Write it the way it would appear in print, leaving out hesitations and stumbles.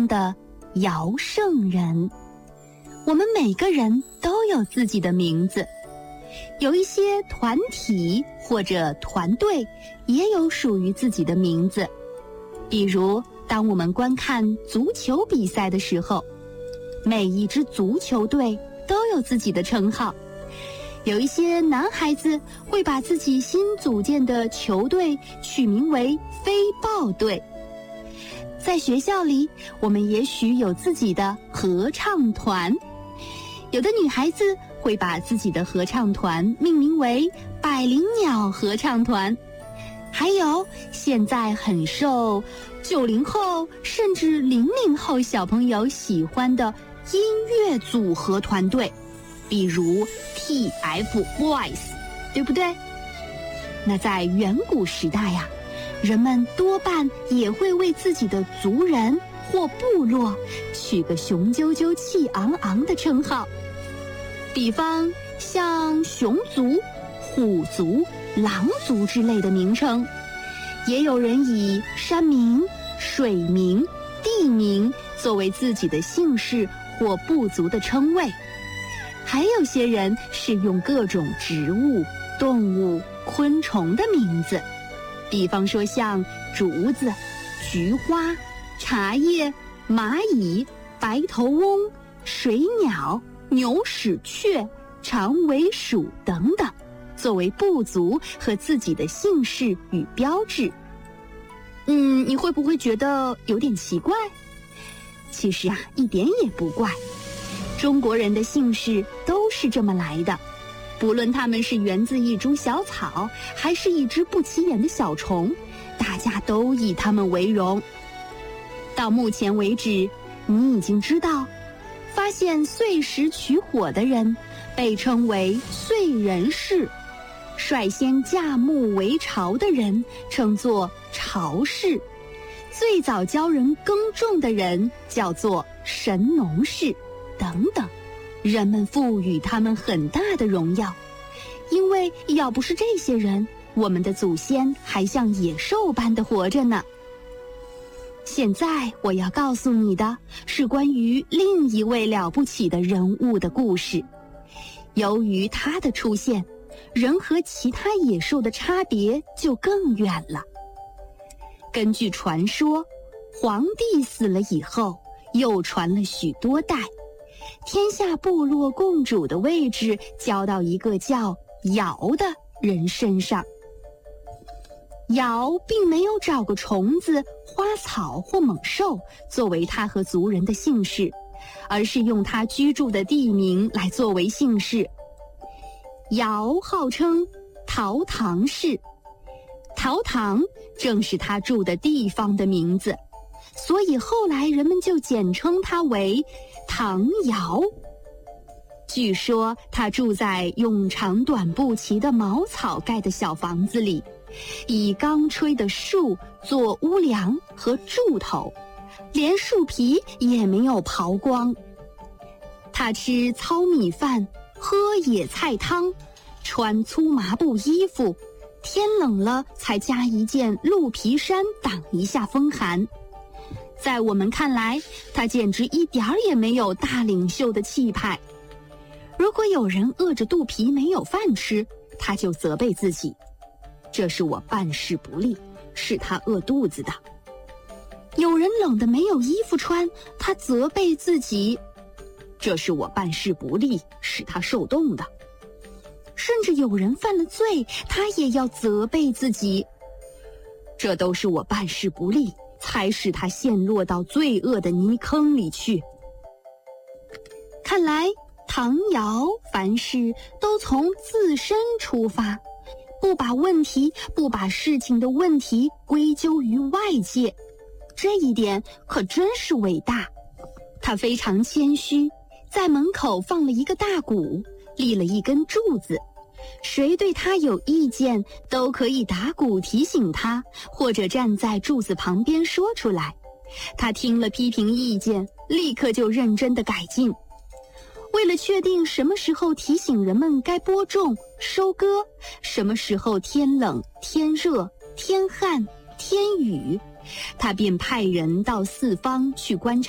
的尧圣人。我们每个人都有自己的名字，有一些团体或者团队也有属于自己的名字。比如当我们观看足球比赛的时候，每一支足球队都有自己的称号。有一些男孩子会把自己新组建的球队取名为飞豹队。在学校里，我们也许有自己的合唱团。有的女孩子会把自己的合唱团命名为百灵鸟合唱团。还有现在很受90后甚至00后小朋友喜欢的音乐组合团队，比如 TFBOYS， 对不对？那在远古时代呀，人们多半也会为自己的族人或部落取个雄赳赳气昂昂的称号，比方像熊族、虎族、狼族之类的名称。也有人以山名、水名、地名作为自己的姓氏或部族的称谓。还有些人是用各种植物、动物、昆虫的名字，比方说像竹子、菊花、茶叶、蚂蚁、白头翁、水鸟、牛屎雀、长尾鼠等等，作为部族和自己的姓氏与标志。你会不会觉得有点奇怪？其实一点也不怪。中国人的姓氏都是这么来的，不论他们是源自一株小草，还是一只不起眼的小虫，大家都以他们为荣。到目前为止，你已经知道，发现碎石取火的人被称为燧人氏，率先架木为巢的人称作巢氏，最早教人耕种的人叫做神农氏等等。人们赋予他们很大的荣耀，因为要不是这些人，我们的祖先还像野兽般的活着呢。现在我要告诉你的是关于另一位了不起的人物的故事。由于他的出现，人和其他野兽的差别就更远了。根据传说，皇帝死了以后，又传了许多代，天下部落共主的位置交到一个叫尧的人身上。尧并没有找个虫子、花草或猛兽作为他和族人的姓氏，而是用他居住的地名来作为姓氏。尧号称陶唐氏，陶唐正是他住的地方的名字，所以后来人们就简称他为唐尧。据说他住在用长短不齐的茅草盖的小房子里，以刚吹的树做屋梁和柱头，连树皮也没有刨光。他吃糙米饭，喝野菜汤，穿粗麻布衣服，天冷了才加一件鹿皮衫挡一下风寒。在我们看来，他简直一点儿也没有大领袖的气派。如果有人饿着肚皮没有饭吃，他就责备自己，这是我办事不力，是他饿肚子的。有人冷得没有衣服穿，他责备自己，这是我办事不力，使他受冻的。甚至有人犯了罪，他也要责备自己，这都是我办事不力，才使他陷落到罪恶的泥坑里去。看来唐尧凡事都从自身出发，不把事情的问题归咎于外界，这一点可真是伟大。他非常谦虚，在门口放了一个大鼓，立了一根柱子，谁对他有意见都可以打鼓提醒他，或者站在柱子旁边说出来。他听了批评意见，立刻就认真地改进。为了确定什么时候提醒人们该播种、收割，什么时候天冷、天热、天旱、天雨，他便派人到四方去观察